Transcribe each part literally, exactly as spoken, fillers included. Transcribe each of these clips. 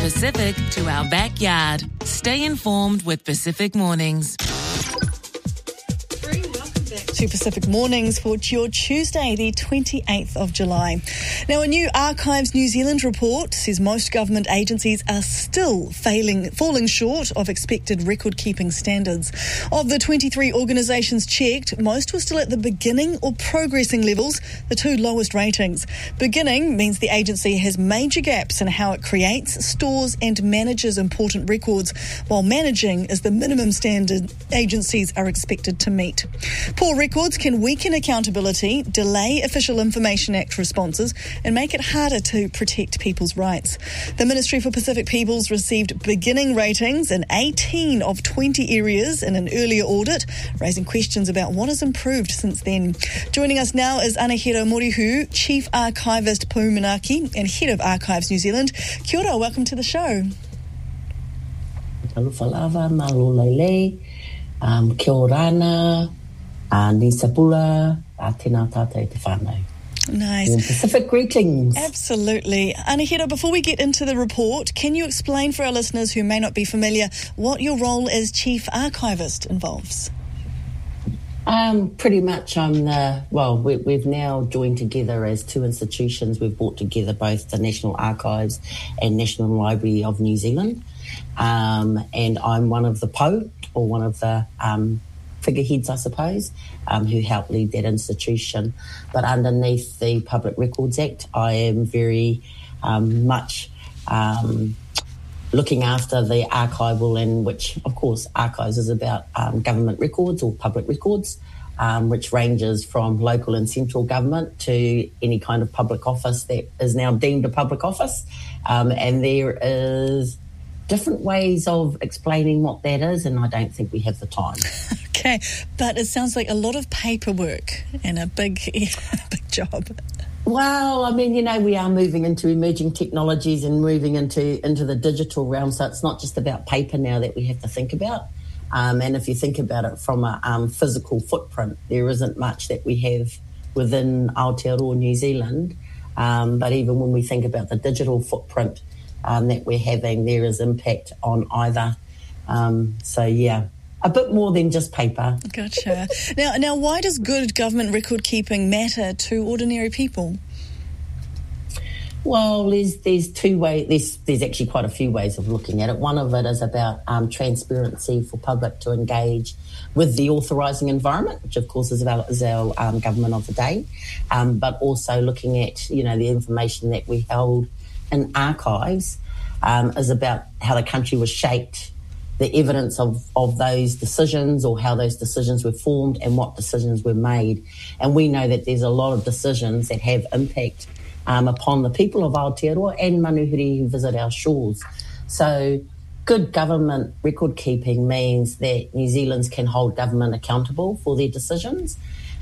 Pacific to our backyard. Stay informed with Pacific Mornings. To Pacific Mornings for your Tuesday, the twenty-eighth of July. Now, a new Archives New Zealand report says most government agencies are still failing, falling short of expected record-keeping standards. Of the twenty-three organisations checked, most were still at the beginning or progressing levels, the two lowest ratings. Beginning means the agency has major gaps in how it creates, stores and manages important records, while managing is the minimum standard agencies are expected to meet. Poor records can weaken accountability, delay Official Information Act responses and make it harder to protect people's rights. The Ministry for Pacific Peoples received beginning ratings in eighteen of twenty areas in an earlier audit, raising questions about what has improved since then. Joining us now is Anahira Morihu, Chief Archivist Poumanaki and Head of Archives New Zealand. Kia ora, welcome to the show. Talufalava, malulele, um, kia orana. Uh, ni sabula, uh, tēnā tātou te whānau. Nice. And Pacific greetings. Absolutely. Anahira, before we get into the report, can you explain for our listeners who may not be familiar what your role as Chief Archivist involves? Um, pretty much I'm the, well, we, we've now joined together as two institutions. We've brought together both the National Archives and National Library of New Zealand. Um, and I'm one of the P O, or one of the um, figureheads, I suppose, um, who help lead that institution. But underneath the Public Records Act, I am very um, much um, looking after the archival, and which, of course, archives is about um, government records or public records, um, which ranges from local and central government to any kind of public office that is now deemed a public office. Um, and there is different ways of explaining what that is, and I don't think we have the time. Okay, but it sounds like a lot of paperwork and a big, big job. Well, I mean, you know, we are moving into emerging technologies and moving into, into the digital realm, so it's not just about paper now that we have to think about. Um, and if you think about it from a um, physical footprint, there isn't much that we have within Aotearoa New Zealand. Um, but even when we think about the digital footprint um, that we're having, there is impact on either. Um, so, yeah. A bit more than just paper. Gotcha. Now, now, why does good government record keeping matter to ordinary people? Well, there's there's two ways. There's there's actually quite a few ways of looking at it. One of it is about um, transparency for public to engage with the authorising environment, which of course is our, is our um, government of the day, um, but also looking at, you know, the information that we held in archives um, is about how the country was shaped, the evidence of, of those decisions, or how those decisions were formed and what decisions were made. And we know that there's a lot of decisions that have impact um, upon the people of Aotearoa and Manuhiri who visit our shores. So good government record keeping means that New Zealanders can hold government accountable for their decisions,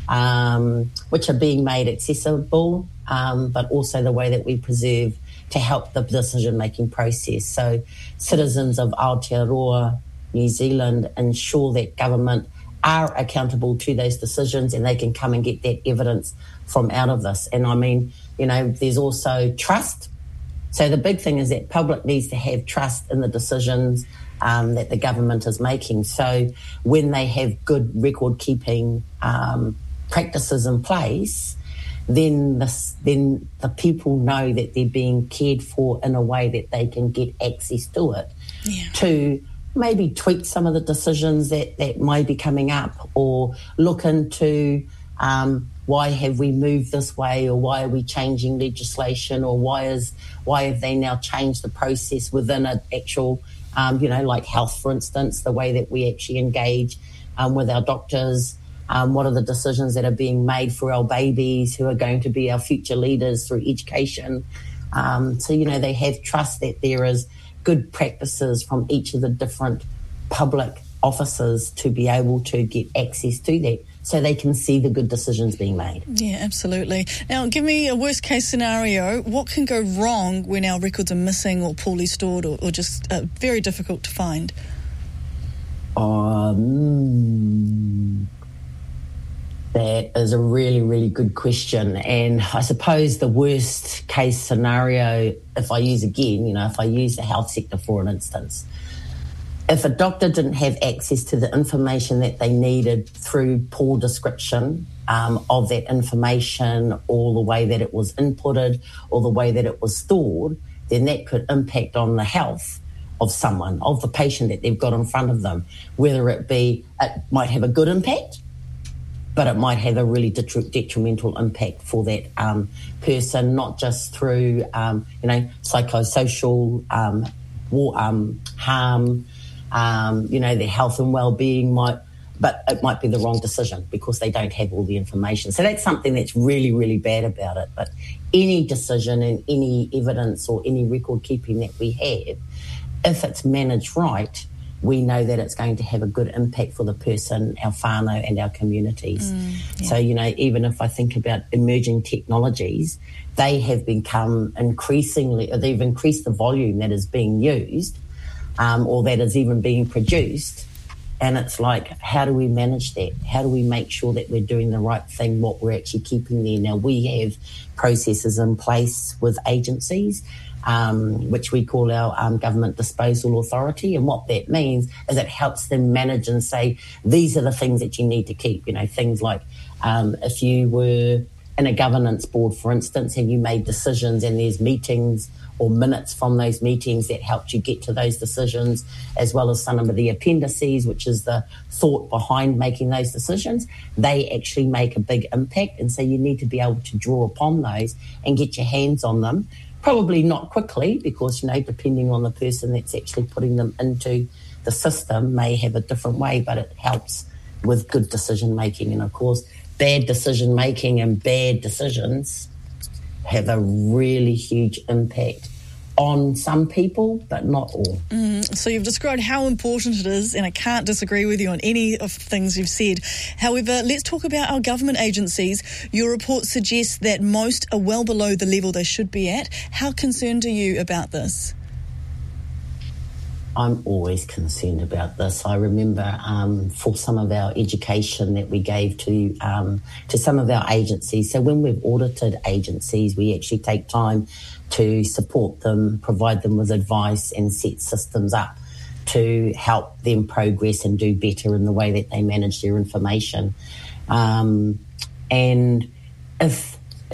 um, which are being made accessible, um, but also the way that we preserve to help the decision-making process. So citizens of Aotearoa, New Zealand, ensure that government are accountable to those decisions and they can come and get that evidence from out of this. And I mean, you know, there's also trust. So the big thing is that public needs to have trust in the decisions um, that the government is making. So when they have good record-keeping um, practices in place, then the, then the people know that they're being cared for in a way that they can get access to it, yeah, to maybe tweak some of the decisions that, that might be coming up, or look into um, why have we moved this way, or why are we changing legislation, or why is why have they now changed the process within an actual, um, you know, like health, for instance, the way that we actually engage um, with our doctors. Um, what are the decisions that are being made for our babies who are going to be our future leaders through education? Um, so, you know, they have trust that there is good practices from each of the different public offices to be able to get access to that, so they can see the good decisions being made. Yeah, absolutely. Now, give me a worst case scenario. What can go wrong when our records are missing or poorly stored, or, or just uh, very difficult to find? Um... That is a really, really good question. And I suppose the worst case scenario, if I use again, you know, if I use the health sector for an instance, if a doctor didn't have access to the information that they needed through poor description um, of that information, or the way that it was inputted, or the way that it was stored, then that could impact on the health of someone, of the patient that they've got in front of them, whether it be, it might have a good impact, but it might have a really detrimental impact for that um, person, not just through, um, you know, psychosocial um, war, um, harm, um, you know, their health and well-being might, but it might be the wrong decision because they don't have all the information. So that's something that's really, really bad about it. But any decision and any evidence or any record keeping that we have, if it's managed right, we know that it's going to have a good impact for the person, our whānau and our communities. Mm, yeah. So, you know, even if I think about emerging technologies, they have become increasingly, they've increased the volume that is being used um, or that is even being produced. And it's like, how do we manage that? How do we make sure that we're doing the right thing, what we're actually keeping there? Now, we have processes in place with agencies, Um, which we call our um, Government Disposal Authority. And what that means is it helps them manage and say, these are the things that you need to keep. You know, things like um, if you were in a governance board, for instance, and you made decisions and there's meetings or minutes from those meetings that helped you get to those decisions, as well as some of the appendices, which is the thought behind making those decisions, they actually make a big impact. And so you need to be able to draw upon those and get your hands on them. Probably not quickly because, you know, depending on the person that's actually putting them into the system may have a different way, but it helps with good decision making. And of course, bad decision making and bad decisions have a really huge impact on some people, but not all. Mm, so you've described how important it is, and I can't disagree with you on any of the things you've said. However, let's talk about our government agencies. Your report suggests that most are well below the level they should be at. How concerned are you about this? I'm always concerned about this. I remember um, for some of our education that we gave to um, to some of our agencies. So when we've audited agencies, we actually take time to support them, provide them with advice and set systems up to help them progress and do better in the way that they manage their information. Um, and if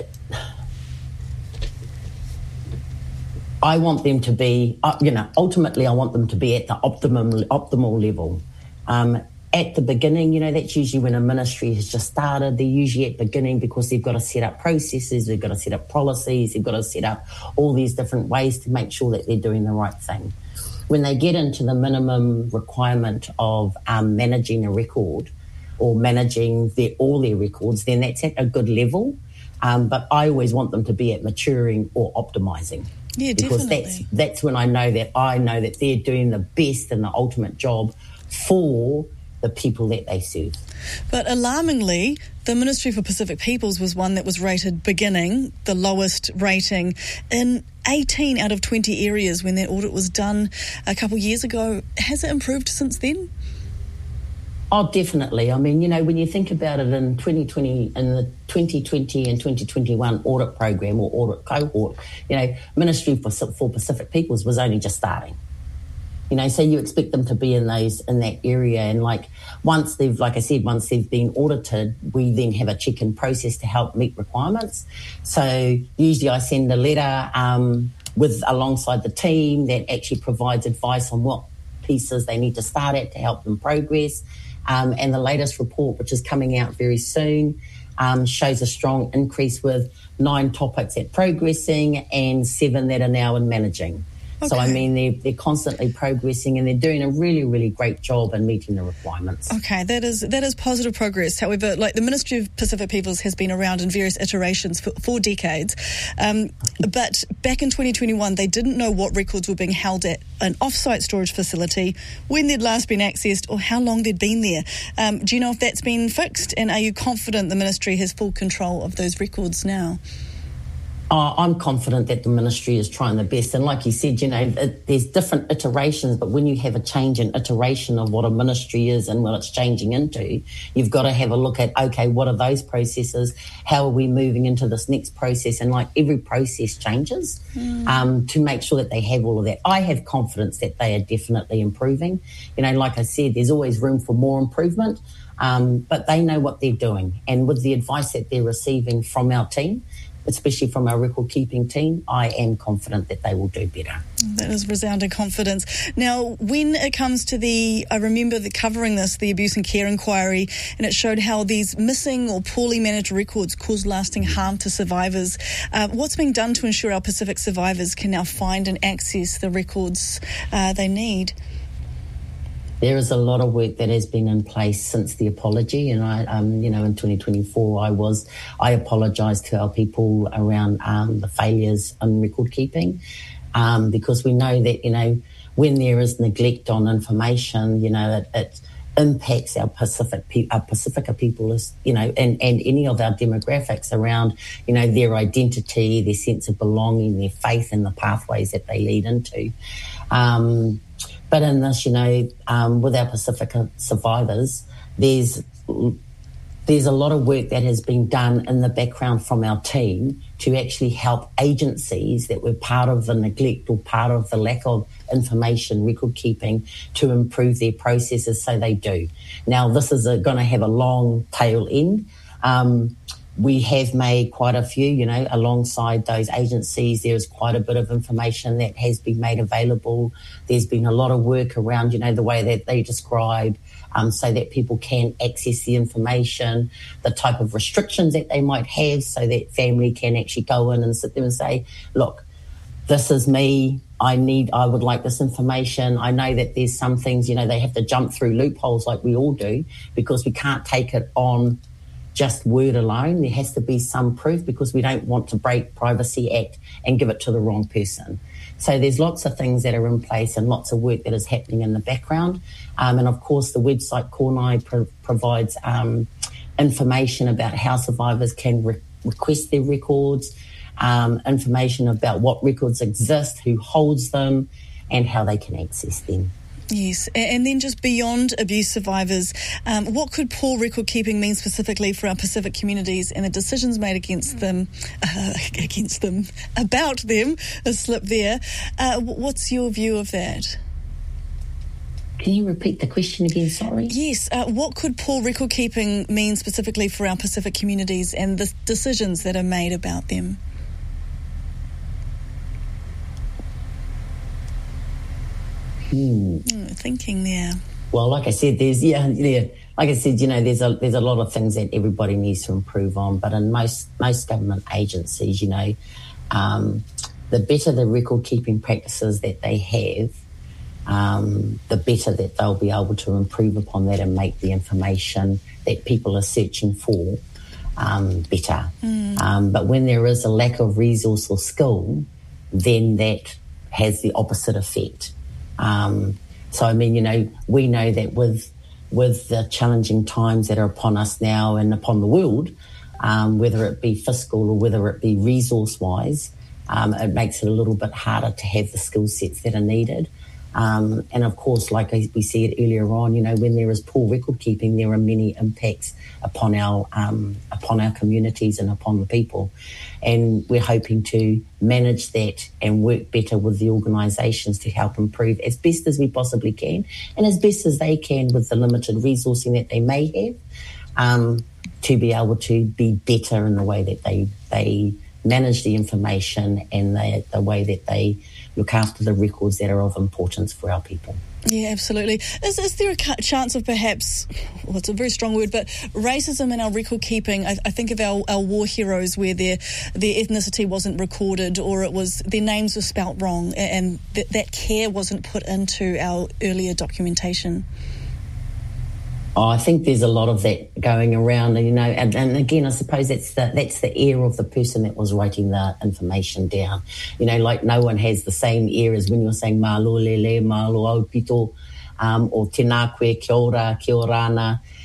I want them to be, uh, you know, ultimately I want them to be at the optimum, optimal level. Um, at the beginning, you know, that's usually when a ministry has just started. They're usually at the beginning because they've got to set up processes, they've got to set up policies, they've got to set up all these different ways to make sure that they're doing the right thing. When they get into the minimum requirement of um, managing a record or managing their, all their records, then that's at a good level. Um, but I always want them to be at maturing or optimising. Yeah, because definitely. that's that's when I know that I know that they're doing the best and the ultimate job for the people that they serve. But alarmingly, the Ministry for Pacific Peoples was one that was rated beginning, the lowest rating, in eighteen out of twenty areas when that audit was done a couple of years ago. Has it improved since then? Oh, definitely. I mean, you know, when you think about it in twenty twenty, in the twenty twenty and twenty twenty-one audit program or audit cohort, you know, Ministry for, for Pacific Peoples was only just starting. You know, so you expect them to be in those, in that area. And like, once they've, like I said, once they've been audited, we then have a check-in process to help meet requirements. So usually I send a letter um, with, alongside the team that actually provides advice on what pieces they need to start at to help them progress. Um, and the latest report, which is coming out very soon, um, shows a strong increase with nine topics at progressing and seven that are now in managing. Okay. So, I mean, they're, they're constantly progressing and they're doing a really, really great job in meeting the requirements. Okay, that is that is positive progress. However, like the Ministry of Pacific Peoples has been around in various iterations for, for decades. Um, but back in twenty twenty-one, they didn't know what records were being held at an off-site storage facility, when they'd last been accessed or how long they'd been there. Um, do you know if that's been fixed? And are you confident the Ministry has full control of those records now? Uh, I'm confident that the ministry is trying the best. And like you said, you know, it, there's different iterations, but when you have a change in iteration of what a ministry is and what it's changing into, you've got to have a look at, okay, what are those processes? How are we moving into this next process? And like every process changes mm. um, to make sure that they have all of that. I have confidence that they are definitely improving. You know, like I said, there's always room for more improvement, um, but they know what they're doing. And with the advice that they're receiving from our team, especially from our record-keeping team, I am confident that they will do better. That is resounding confidence. Now, when it comes to the, I remember the covering this, the abuse and care inquiry, and it showed how these missing or poorly managed records cause lasting harm to survivors. Uh, what's being done to ensure our Pacific survivors can now find and access the records uh, they need? There is a lot of work that has been in place since the apology, and I, um, you know, in twenty twenty-four, I was, I apologised to our people around um, the failures in record keeping, um, because we know that, you know, when there is neglect on information, you know, it, it impacts our Pacific, pe- our Pacifica people, is, you know, and, and any of our demographics around, you know, their identity, their sense of belonging, their faith in the pathways that they lead into. Um, But in this, you know, um, with our Pacifica survivors, there's there's a lot of work that has been done in the background from our team to actually help agencies that were part of the neglect or part of the lack of information record keeping to improve their processes, so they do. Now, this is going to have a long tail end. Um, We have made quite a few, you know, alongside those agencies. There's quite a bit of information that has been made available. There's been a lot of work around, you know, the way that they describe um, so that people can access the information, the type of restrictions that they might have so that family can actually go in and sit there and say, look, this is me. I need, I would like this information. I know that there's some things, you know, they have to jump through loopholes like we all do because we can't take it on just word alone. There has to be some proof because we don't want to break Privacy Act and give it to the wrong person. So there's lots of things that are in place and lots of work that is happening in the background. Um, and of course, the website Kornai pro- provides um, information about how survivors can re- request their records, um, information about what records exist, who holds them, and how they can access them. Yes, and then just beyond abuse survivors, um, what could poor record keeping mean specifically for our Pacific communities and the decisions made against them, uh, against them, about them, a slip there. Uh, what's your view of that? Can you repeat the question again, sorry? Yes, uh, what could poor record keeping mean specifically for our Pacific communities and the decisions that are made about them? Hmm. Mm, thinking there. Well, like I said, there's yeah, yeah. Like I said, you know, there's a there's a lot of things that everybody needs to improve on. But in most most government agencies, you know, um, the better the record keeping practices that they have, um, the better that they'll be able to improve upon that and make the information that people are searching for um, better. Mm. Um, but when there is a lack of resource or skill, then that has the opposite effect. Um, so, I mean, you know, we know that with with the challenging times that are upon us now and upon the world, um, whether it be fiscal or whether it be resource-wise, um, it makes it a little bit harder to have the skill sets that are needed. Um, and, of course, like we said earlier on, you know, when there is poor record keeping, there are many impacts upon our um, upon our communities and upon the people. And we're hoping to manage that and work better with the organisations to help improve as best as we possibly can and as best as they can with the limited resourcing that they may have, um, to be able to be better in the way that they they manage the information and the, the way that they look after the records that are of importance for our people. Yeah, absolutely. Is, is there a chance of perhaps, well, it's a very strong word, but racism in our record keeping? I, I think of our, our war heroes where their their ethnicity wasn't recorded or it was their names were spelt wrong and th- that care wasn't put into our earlier documentation. Oh, I think there's a lot of that going around, and you know, and, and again, I suppose that's the that's the ear of the person that was writing the information down. You know, like no one has the same ear as when you're saying malo lele, malo aupito, um, or tēnā koe, kia ora, kia orana.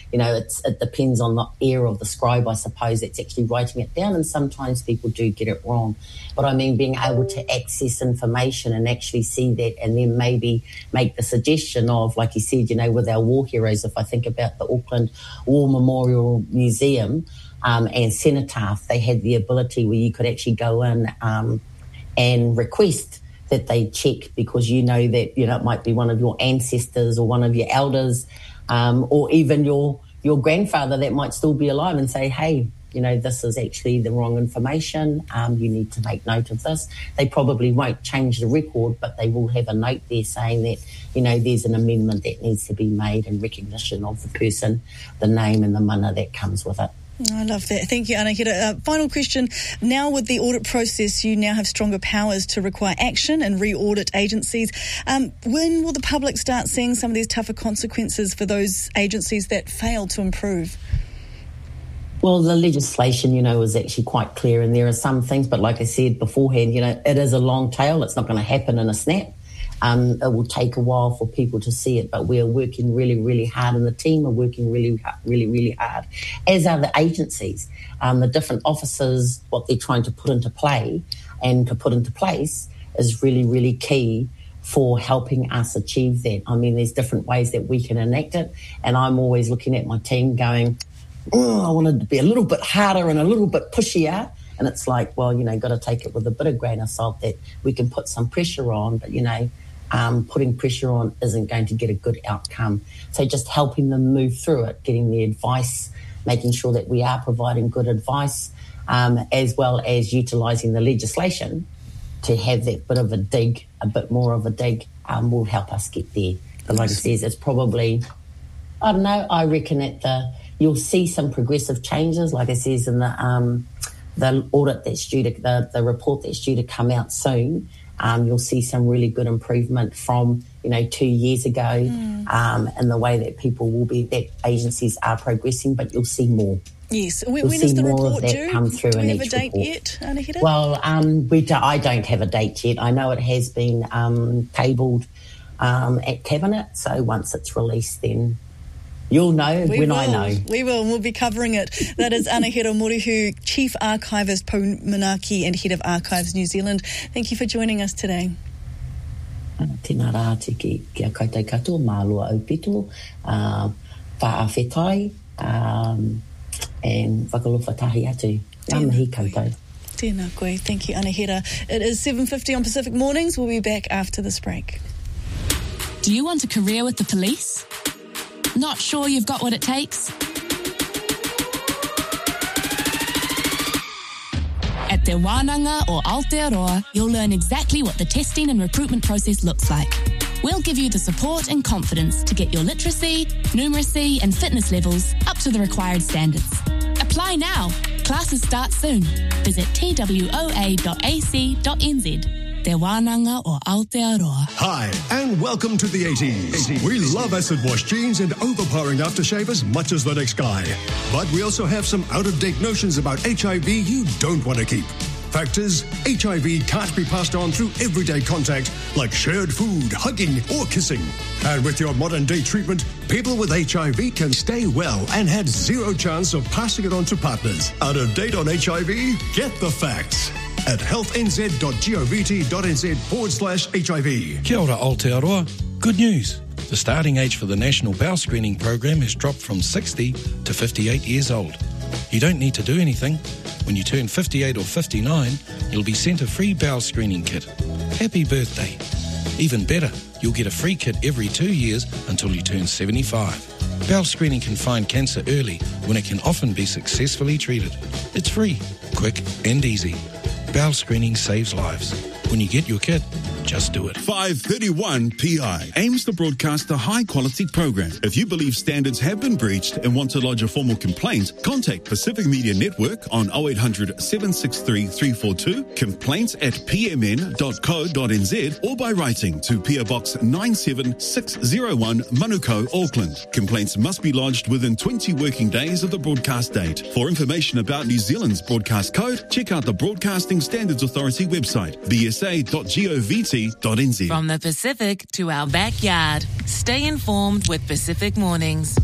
you know, it's, it depends on the ear of the scribe, I suppose, that's actually writing it down, and sometimes people do get it wrong. But I mean, being able to access information and actually see that, and then maybe make the suggestion of, like you said, you know, with our war heroes, if I think about the Auckland War Memorial Museum um, and Cenotaph, they had the ability where you could actually go in um, and request that they check, because you know that, you know, it might be one of your ancestors or one of your elders, um, or even your your grandfather that might still be alive, and say, hey, you know, this is actually the wrong information. Um, you need to make note of this. They probably won't change the record, but they will have a note there saying that, you know, there's an amendment that needs to be made in recognition of the person, the name and the mana that comes with it. I love that. Thank you, Anahira. Uh, final question. Now with the audit process, you now have stronger powers to require action and re-audit agencies. Um, when will the public start seeing some of these tougher consequences for those agencies that fail to improve? Well, the legislation, you know, is actually quite clear, and there are some things, but like I said beforehand, you know, it is a long tail. It's not going to happen in a snap. Um, it will take a while for people to see it, but we are working really, really hard, and the team are working really, really, really hard, as are the agencies. Um, the different officers, what they're trying to put into play and to put into place is really, really key for helping us achieve that. I mean, there's different ways that we can enact it, and I'm always looking at my team going, oh, I want it to be a little bit harder and a little bit pushier. And it's like, well, you know, got to take it with a bit of grain of salt that we can put some pressure on, but, you know, Um, putting pressure on isn't going to get a good outcome. So just helping them move through it, getting the advice, making sure that we are providing good advice, um, as well as utilising the legislation to have that bit of a dig, a bit more of a dig, um, will help us get there. But like I said, it's probably, I don't know, I reckon at the, you'll see some progressive changes, like I says in the um, the audit that's due to, the, the report that's due to come out soon. Um, you'll see some really good improvement from, you know, two years ago, mm. um, and the way that people will be, that agencies are progressing, but you'll see more. Yes. When, you'll when see is the more report of that due? come through Do we in have each a date report. yet, Anahira? Well, um, we do, I don't have a date yet. I know it has been um, tabled um, at Cabinet, so once it's released, then you'll know we when will. I know. We will. We'll be covering it. That is Anahira Morihu, Chief Archivist Poumanaki and Head of Archives New Zealand. Thank you for joining us today. Tēnā rā te ki, ki a kaitai katoa, mālua au pito, uh, whaawhetai, um, and whakalofa tahi atu. Ngā mihi koutou. Tēnā koe. Thank you, Anahira. It is seven fifty on Pacific Mornings. We'll be back after this break. Do you want a career with the police? Not sure you've got what it takes? At Te Wānanga or Aotearoa, you'll learn exactly what the testing and recruitment process looks like. We'll give you the support and confidence to get your literacy, numeracy and fitness levels up to the required standards. Apply now. Classes start soon. Visit t w o a dot a c dot n z. Te Wānanga or Aotearoa. Hi, and welcome to the eighties. We love acid wash jeans and overpowering aftershave as much as the next guy. But we also have some out-of-date notions about H I V you don't want to keep. Fact is, H I V can't be passed on through everyday contact like shared food, hugging or kissing. And with your modern-day treatment, people with H I V can stay well and have zero chance of passing it on to partners. Out of date on H I V? Get the facts at healthnz.govt.nz forward slash HIV. Kia ora Aotearoa. Good news. The starting age for the National Bowel Screening Program has dropped from sixty to fifty-eight years old. You don't need to do anything. When you turn fifty-eight or fifty-nine, you'll be sent a free bowel screening kit. Happy birthday. Even better, you'll get a free kit every two years until you turn seventy-five. Bowel screening can find cancer early when it can often be successfully treated. It's free, quick and easy. Bowel screening saves lives. When you get your kit, just do it. five thirty-one P I aims to broadcast a high-quality program. If you believe standards have been breached and want to lodge a formal complaint, contact Pacific Media Network on oh eight hundred, seven six three, three four two, complaints at p m n dot co dot n z, or by writing to P O Box nine seven six oh one, Manukau, Auckland. Complaints must be lodged within twenty working days of the broadcast date. For information about New Zealand's broadcast code, check out the Broadcasting Standards Authority website, b s a dot govt dot n z. From the Pacific to our backyard, stay informed with Pacific Mornings.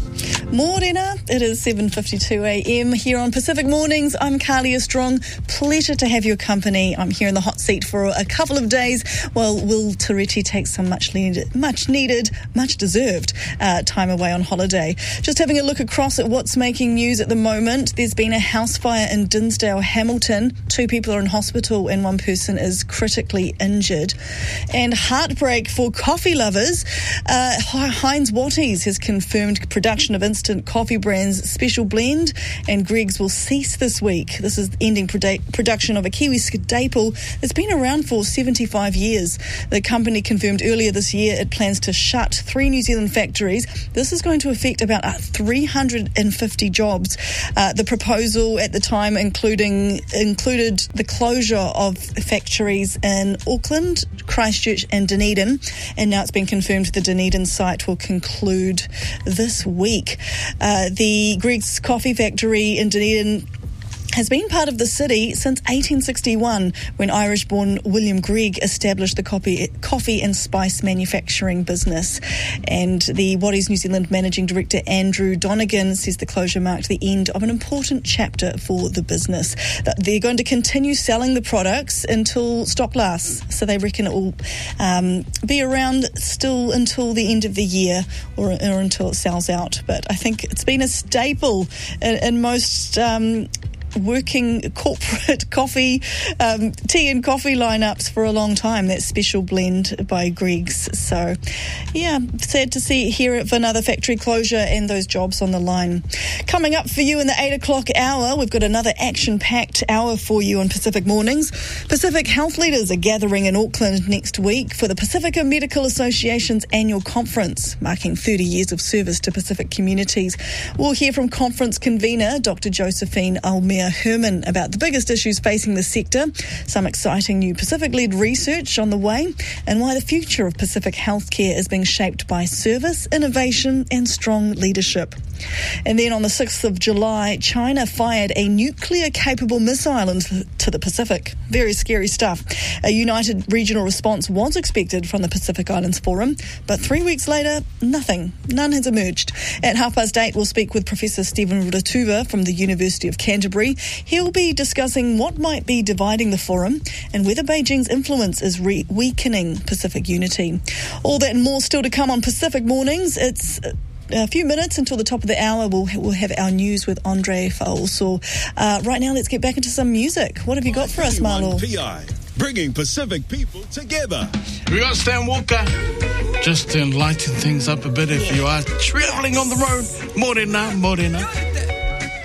Morena, it is seven fifty-two a m here on Pacific Mornings. I'm Carlia Strong. Pleasure to have your company. I'm here in the hot seat for a couple of days while Will Tureti takes some much needed, much needed, much deserved uh, time away on holiday. Just having a look across at what's making news at the moment. There's been a house fire in Dinsdale, Hamilton. Two people are in hospital and one person is critically injured. And heartbreak for coffee lovers. Uh, Heinz Watties has confirmed production of instant coffee brands Special Blend and Greggs will cease this week. This is ending produ- production of a Kiwi staple that's been around for seventy-five years. The company confirmed earlier this year it plans to shut three New Zealand factories. This is going to affect about three hundred fifty jobs. Uh, the proposal at the time including included the closure of factories in Auckland, Christchurch and Dunedin, and now it's been confirmed the Dunedin site will conclude this week. Uh, the Greggs Coffee Factory in Dunedin has been part of the city since eighteen sixty-one, when Irish-born William Gregg established the coffee, coffee and spice manufacturing business. And the Watties New Zealand Managing Director Andrew Donegan says the closure marked the end of an important chapter for the business. That they're going to continue selling the products until stock lasts, so they reckon it will um, be around still until the end of the year or, or until it sells out. But I think it's been a staple in, in most Um, working corporate coffee, um, tea and coffee lineups for a long time. That Special Blend by Greggs. So, yeah, sad to see hear of another factory closure and those jobs on the line. Coming up for you in the eight o'clock hour, we've got another action-packed hour for you on Pacific Mornings. Pacific health leaders are gathering in Auckland next week for the Pacifica Medical Association's annual conference, marking thirty years of service to Pacific communities. We'll hear from conference convener Doctor Josephine Almere Herman about the biggest issues facing the sector, some exciting new Pacific-led research on the way, and why the future of Pacific healthcare is being shaped by service, innovation and strong leadership. And then on the sixth of July, China fired a nuclear-capable missile into the Pacific. Very scary stuff. A united regional response was expected from the Pacific Islands Forum, but three weeks later, nothing. None has emerged. At half past eight, we'll speak with Professor Stephen Ruratuva from the University of Canterbury. He'll be discussing what might be dividing the forum and whether Beijing's influence is re- weakening Pacific unity. All that and more still to come on Pacific Mornings. It's a few minutes until the top of the hour. We'll, we'll have our news with Andre Faulso. Uh, right now, let's get back into some music. What have you got for us, Marlo? P I, bringing Pacific people together. We got Stan Walker, just to enlighten things up a bit if Yeah. you are travelling on the road. Morena, morena.